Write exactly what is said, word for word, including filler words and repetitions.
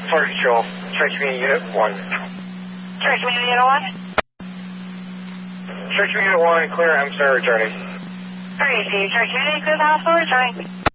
Forest Control, Church Community Unit one. Church Community Unit one? Church Community Unit one, clear, I'm sorry, returning. Alright, Church Community, clear the hospital, returning.